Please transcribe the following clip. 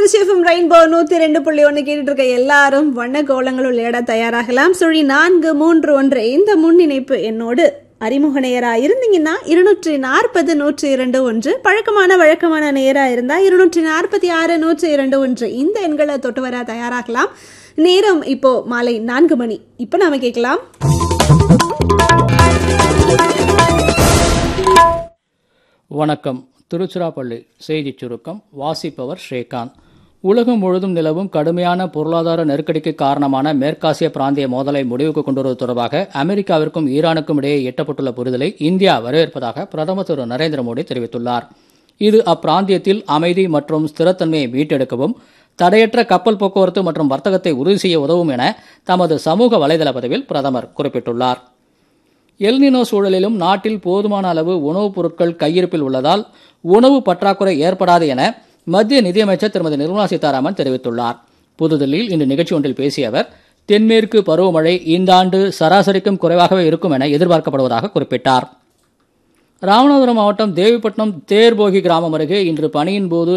Trichy FM rainbow 102.1 கேட்டுட்டு இருக்க எல்லாரும் வண்ண கோலங்கள் விளையாட தயாராகலாம். சுழி 431 இந்த முன்னிணைப்பு என்னோடு அறிமுக நேயரா இருந்தீங்கன்னா 240-102-1, வழக்கமான நேயரா இருந்தா 246-102-1 இந்த எண்களை தொட்டு வர தயாராகலாம். நேரம் இப்போ மாலை 4 மணி. இப்போ நாம கேட்கலாம். வணக்கம். திருச்சிராப்பள்ளி செய்திச் சுருக்கம் வாசிப்பவர் ஸ்ரீகாந்த். உலகம் முழுதும் நிலவும் கடுமையான பொருளாதார நெருக்கடிக்கு காரணமான மேற்காசிய பிராந்திய மோதலை முடிவுக்கு கொண்டுவருவது தொடர்பாக அமெரிக்காவிற்கும் ஈரானுக்கும் இடையே எட்டப்பட்டுள்ள புரிதலை இந்தியா வரவேற்பதாக பிரதமர் திரு நரேந்திர மோடி தெரிவித்துள்ளார். இது அப்பிராந்தியத்தில் அமைதி மற்றும் ஸ்திரத்தன்மையை மீட்டெடுக்கவும் தடையற்ற கப்பல் போக்குவரத்து மற்றும் வர்த்தகத்தை உறுதி செய்ய உதவும் என தமது சமூக வலைதள பதிவில் பிரதமர் குறிப்பிட்டுள்ளார். எல்னினோ சூழலிலும் நாட்டில் போதுமான அளவு உணவுப் பொருட்கள் கையிருப்பில் உள்ளதால் உணவு பற்றாக்குறை ஏற்படாது என மத்திய நிதியமைச்சர் திருமதி நிர்மலா சீதாராமன் தெரிவித்துள்ளார். புதுதில்லியில் இன்று நிகழ்ச்சி ஒன்றில் பேசிய அவர், தென்மேற்கு பருவமழை இந்த ஆண்டு சராசரிக்கும் குறைவாகவே இருக்கும் என எதிர்பார்க்கப்படுவதாக குறிப்பிட்டார். ராமநாதபுரம் மாவட்டம் தேவிப்பட்டினம் தேர்போகி கிராமம் அருகே இன்று பணியின் போது